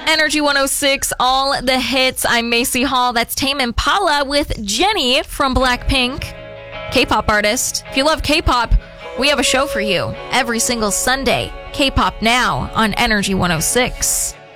Energy 106, all the hits. I'm Macy Hall. That's Tame Impala with Jennie from Blackpink, K-pop artist. If you love K-pop, we have a show for you every single Sunday. K-pop Now on Energy 106.